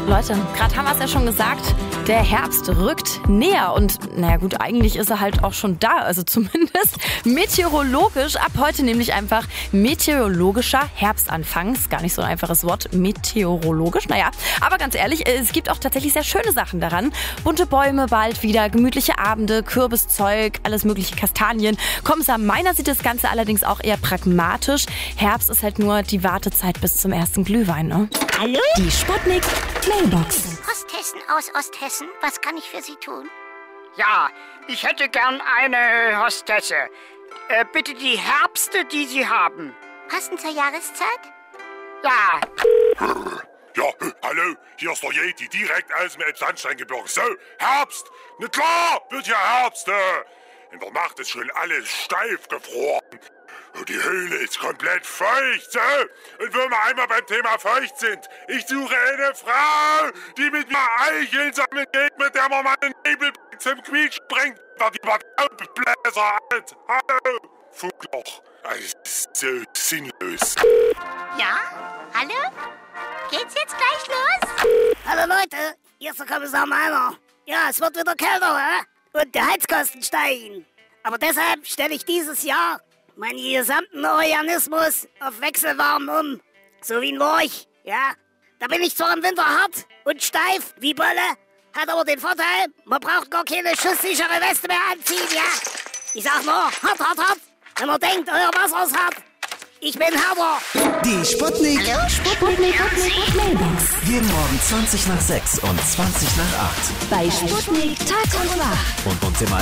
Leute, gerade haben wir es ja schon gesagt, der Herbst rückt näher und naja gut, eigentlich ist er halt auch schon da, also zumindest meteorologisch. Ab heute nämlich einfach meteorologischer Herbstanfang. Ist gar nicht so ein einfaches Wort, meteorologisch, naja. Aber ganz ehrlich, es gibt auch tatsächlich sehr schöne Sachen daran. Bunte Bäume bald wieder, gemütliche Abende, Kürbiszeug, alles mögliche Kastanien. Kommissar Meiner sieht das Ganze allerdings auch eher pragmatisch. Herbst ist halt nur die Wartezeit bis zum ersten Glühwein, ne? Hallo? Die Sputnik Mailbox. Osthessen aus Osthessen, was kann ich für Sie tun? Ja, ich hätte gern eine Hostesse. Bitte die herbste, die Sie haben. Passend zur Jahreszeit? Ja. Ja, hallo, hier ist der Yeti, direkt aus dem Elbsandsteingebirge. So, Herbst! Na klar, wird ja Herbst. In der Nacht ist schon alles steif gefroren. Und die Höhle ist komplett feucht. So, und wo wir einmal beim Thema feucht sind, ich suche eine Frau, die mit mir Eicheln sammeln geht, mit der man meinen Nebel zum Quietsch bringt, da die Taubbläser alt. Hallo, Funkloch. Das ist so sinnlos. Ja? Hallo? Geht's jetzt gleich los? Hallo Leute, hier ist der Kommissar Meiner. Ja, es wird wieder kälter, hä? Und die Heizkosten steigen. Aber deshalb stelle ich dieses Jahr meinen gesamten Organismus auf Wechselwarm um. So wie ein Lorch, ja? Da bin ich zwar im Winter hart und steif wie Bolle, hat aber den Vorteil, man braucht gar keine schusssichere Weste mehr anziehen, ja? Ich sag nur, hart, wenn man denkt, euer Wasser ist hart. Ich bin härter. Die Sputnik. Hallo? Sputnik Mailbox. Jeden Morgen 20 nach 6 und 20 nach 8. Bei Sputnik Tag und Nacht. Und uns im